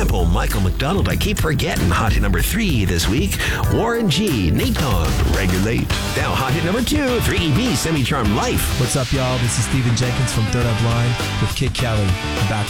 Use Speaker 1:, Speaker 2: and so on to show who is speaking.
Speaker 1: Example, Michael McDonald, I keep forgetting. Hot hit number 3 this week. Warren G, Nate Dogg, Regulate. Now hot hit number 2, 3EB, Semi-Charmed Life.
Speaker 2: What's up, y'all? This is Steven Jenkins from Third Eye Blind with Kid Kelly. I'm back